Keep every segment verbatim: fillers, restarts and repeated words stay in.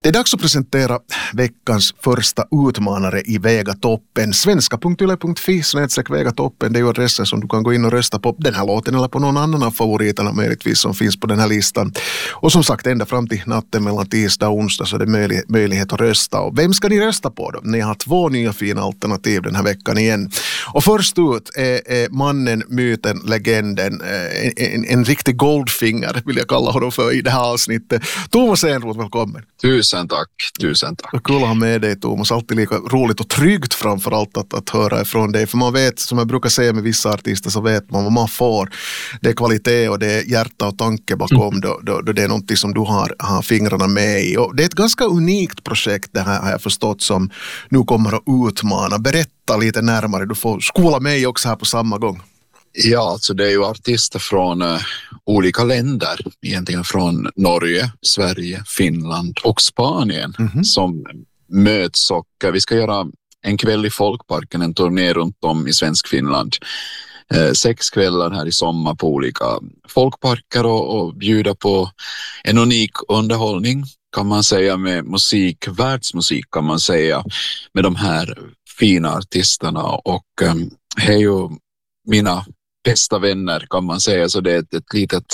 Det är dags att presentera veckans första utmanare i Vegatoppen. svenska punkt yle punkt fi snedstreck Vegatoppen, det är ju adressen som du kan gå in och rösta på den här låten eller på någon annan av favoriterna möjligtvis som finns på den här listan. Och som sagt, ända fram till natten mellan tisdag och onsdag så är det möjlig- möjlighet att rösta. Och vem ska ni rösta på då? Ni har två nya fina alternativ den här veckan igen. Och först ut är, är mannen, myten, legenden, en, en, en riktig goldfinger vill jag kalla honom för i det här avsnittet. Thomas Enroth, välkommen. Tusen tack, tusen tack. Och kul att ha med dig, Thomas. Alltid lika roligt och tryggt framförallt att, att höra ifrån dig. För man vet, som jag brukar säga med vissa artister, så vet man vad man får. Det är kvalitet och det är hjärta och tanke bakom mm. då, då, då det är något som du har, har fingrarna med i. Och det är ett ganska unikt projekt det här har jag förstått som nu kommer att utmana. Berätta lite närmare, du får skola mig också här på samma gång. Ja, alltså det är ju artister från uh, olika länder, egentligen från Norge, Sverige, Finland och Spanien mm-hmm. som möts och uh, vi ska göra en kväll i Folkparken, en turné runt om i svensk Finland. Uh, sex kvällar här i sommar på olika folkparker och, och bjuda på en unik underhållning kan man säga med musik, världsmusik kan man säga med de här fina artisterna och um, det är ju mina bästa vänner kan man säga, så det är ett, ett litet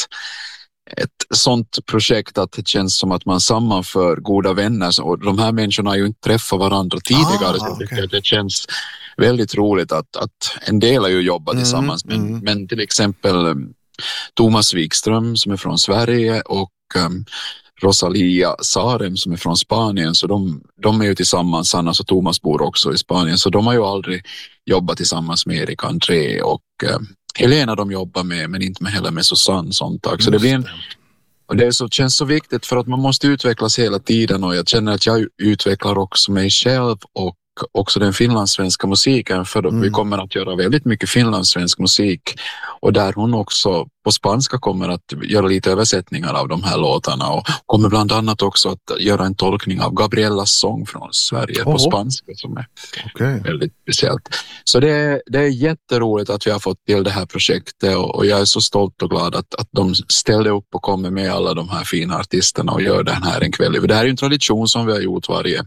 ett sånt projekt att det känns som att man sammanför goda vänner och de här människorna har ju inte träffat varandra tidigare ah, så okay. det, det känns väldigt roligt att, att en del har ju jobbat mm, tillsammans men, mm. men till exempel um, Thomas Wikström som är från Sverige och um, Rosalia Sarem som är från Spanien, så de, de är ju tillsammans, Anna och Thomas bor också i Spanien, så de har ju aldrig jobbat tillsammans med Erik André och eh, Helena de jobbar med, men inte med heller med Susanne Sontag. Så det blir en, och det är så, känns så viktigt för att man måste utvecklas hela tiden och jag känner att jag utvecklar också mig själv och också den finlandssvenska musiken för att mm. vi kommer att göra väldigt mycket finlandssvensk musik och där hon också på spanska kommer att göra lite översättningar av de här låtarna och kommer bland annat också att göra en tolkning av Gabriellas sång från Sverige oh. på spanska som är okay. väldigt speciellt. Så det är, det är jätteroligt att vi har fått till det här projektet och, och jag är så stolt och glad att, att de ställde upp och kommer med alla de här fina artisterna och gör den här en kväll. Det här är ju en tradition som vi har gjort varje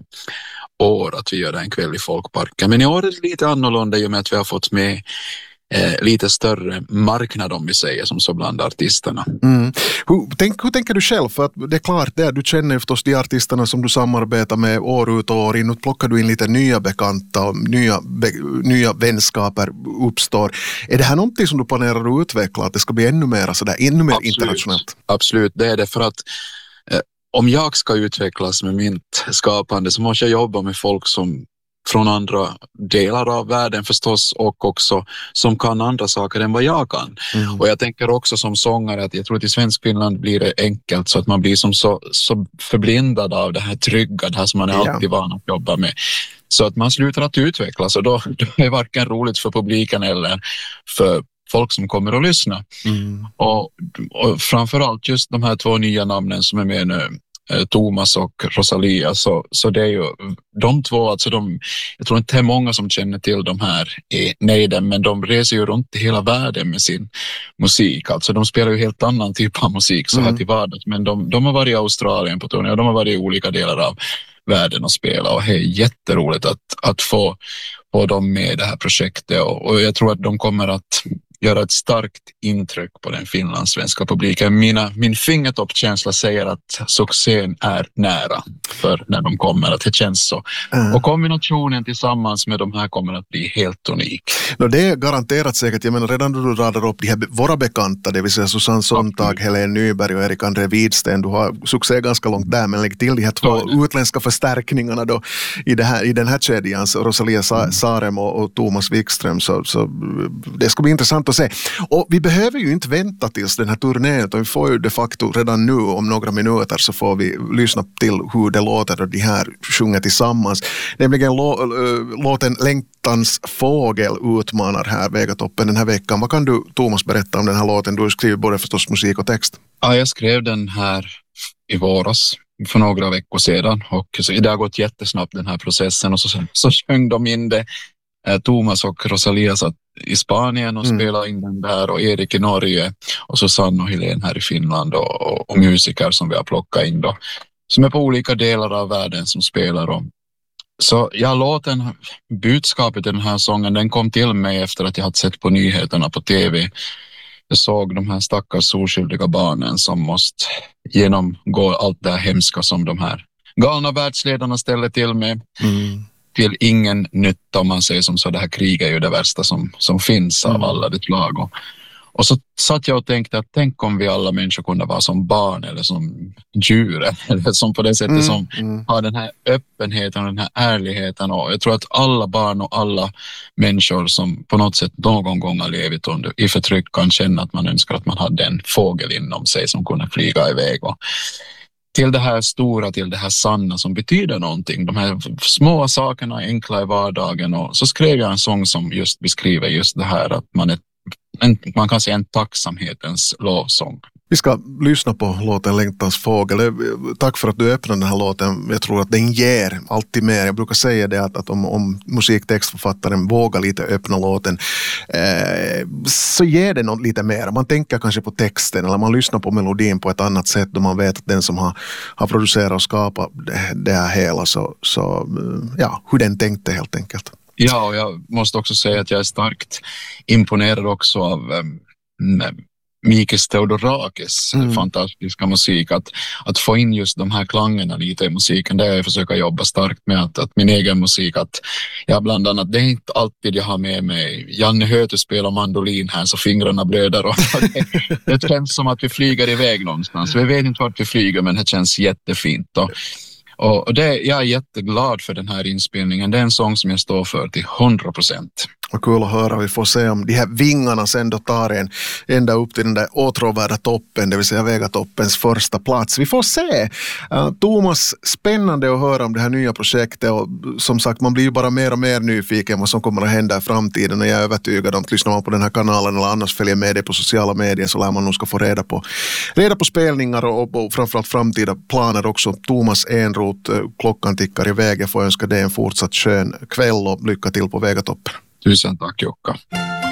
år att vi gör en kväll i Folkparken. Men i år är det lite annorlunda i och med att vi har fått med eh, lite större marknad om vi säger som så bland artisterna. Mm. Hur, tänk, hur tänker du själv? För att det är klart där, du känner förstås de artisterna som du samarbetar med år ut och år in. Nu plockar du in lite nya bekanta och nya, be, nya vänskaper uppstår. Är det här någonting som du planerar att utveckla? Att det ska bli ännu mer, sådär, ännu mer Absolut. internationellt? Absolut, det är det för att eh, om jag ska utvecklas med mitt skapande så måste jag jobba med folk som från andra delar av världen förstås och också som kan andra saker än vad jag kan. Mm. Och jag tänker också som sångare att jag tror att i svensk Finland blir det enkelt så att man blir som så, så förblindad av det här trygga, det här som man är alltid ja. van att jobba med. Så att man slutar att utvecklas och då, då är det varken roligt för publiken eller för folk som kommer att lyssna. Mm. Och, och framförallt just de här två nya namnen som är med nu, Thomas och Rosalia, så, så det är ju de två, alltså de, jag tror inte det är många som känner till de här i nejden, men de reser ju runt i hela världen med sin musik, alltså de spelar ju helt annan typ av musik så här mm. till vardags, men de, de har varit i Australien på turné och de har varit i olika delar av världen och spela och det är jätteroligt att, att få, få dem med i det här projektet och, och jag tror att de kommer att göra ett starkt intryck på den finlandssvenska publiken. Mina, min fingertoppkänsla säger att succén är nära för när de kommer, att det känns så. Mm. Och kombinationen tillsammans med de här kommer att bli helt unik. No, det är garanterat säkert. Jag menar, redan då du radar upp de här, våra bekanta, det vill säga Susanne Sontag, Helene Nyberg och Erik André Widsten, du har succé ganska långt där, men lägg till de här två ja, utländska förstärkningarna då i, det här, i den här kedjan, Rosalia Sa- Sarem och, och Thomas Wikström, så, så det ska bli intressant att se. Och vi behöver ju inte vänta tills den här turnén, utan vi får ju de facto redan nu om några minuter så får vi lyssna till hur det låter och de här sjunger tillsammans. Nämligen lå, låten Längtans fågel utmanar här Vegatoppen den här veckan. Vad kan du, Thomas, berätta om den här låten? Du skriver både förstås musik och text. Ja, jag skrev den här i våras för några veckor sedan och så, det har gått jättesnabbt den här processen och så, så sjöng de in det. Thomas och Rosalia satt i Spanien och mm. spelade in den där och Erik i Norge och Susanne och Helene här i Finland och, och, och musiker som vi har plockat in då. som är på olika delar av världen som spelar om. Så ja, låten, budskapet i den här sången, den kom till mig efter att jag hade sett på nyheterna på tv. Jag såg de här stackars oskyldiga barnen som måste genomgå allt det här hemska som de här galna världsledarna ställer till med. Mm. Till ingen nytta, om man säger som så. Det här kriget är ju det värsta som, som finns av mm. alla det slag. Och, och så satt jag och tänkte att tänk om vi alla människor kunde vara som barn eller som djur eller som på det sättet mm. som mm. har den här öppenheten och den här ärligheten. Och jag tror att alla barn och alla människor som på något sätt någon gång har levt under i förtryck kan känna att man önskar att man hade en fågel inom sig som kunde flyga iväg. Och till det här stora, till det här sanna som betyder någonting. De här små sakerna, enkla i vardagen. Och så skrev jag en sång som just beskriver just det här att man är en, man kan säga en tacksamhetens lovsång. Vi ska lyssna på låten Längtans fågel. Tack för att du öppnade den här låten. Jag tror att den ger alltid mer. Jag brukar säga det att, att om, om musiktextförfattaren vågar lite öppna låten eh, så ger det något lite mer. Man tänker kanske på texten eller man lyssnar på melodin på ett annat sätt då man vet att den som har, har producerat och skapat det, det här hela så, så ja, hur den tänkte helt enkelt. Ja, och jag måste också säga att jag är starkt imponerad också av um, Mikis Theodorakis mm. fantastiska musik. Att, att få in just de här klangerna lite i musiken, det är jag försöker jobba starkt med. Att, att min egen musik, att jag bland annat, det är inte alltid jag har med mig Janne Hötu spelar mandolin här så fingrarna blöder. Och det, det känns som att vi flyger iväg någonstans. Vi vet inte vart vi flyger, men det känns jättefint. Och, Och det, jag är jätteglad för den här inspelningen. Det är en sång som jag står för till hundra procent. Vad kul att höra. Vi får se om de här vingarna sen då tar en ända upp till den där åtråvärda toppen, det vill säga Vegatoppens första plats. Vi får se. Uh, Thomas, spännande att höra om det här nya projektet och som sagt, man blir ju bara mer och mer nyfiken vad som kommer att hända i framtiden och jag är övertygad om att lyssnar man på den här kanalen eller annars följer med det på sociala medier så lär man nog ska få reda på, reda på spelningar och, och framförallt framtida planer också. Thomas Enroth, klockan tickar iväg. Jag får önska dig en fortsatt skön kväll och lycka till på Vegatoppen. Tusen tack Jukka.